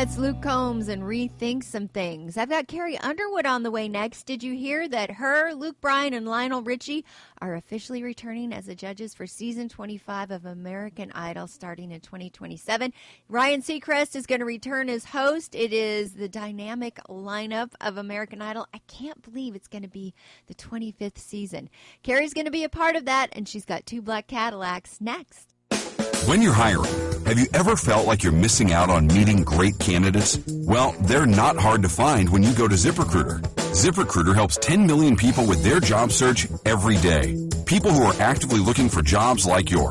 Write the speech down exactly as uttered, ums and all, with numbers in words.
That's Luke Combs and Rethink Some Things. I've got Carrie Underwood on the way next. Did you hear that her, Luke Bryan, and Lionel Richie are officially returning as the judges for season twenty-five of American Idol starting in twenty twenty-seven? Ryan Seacrest is going to return as host. It is the dynamic lineup of American Idol. I can't believe it's going to be the twenty-fifth season. Carrie's going to be a part of that, and she's got two black Cadillacs next. When you're hiring, have you ever felt like you're missing out on meeting great candidates? Well, they're not hard to find when you go to ZipRecruiter. ZipRecruiter helps ten million people with their job search every day. People who are actively looking for jobs like yours.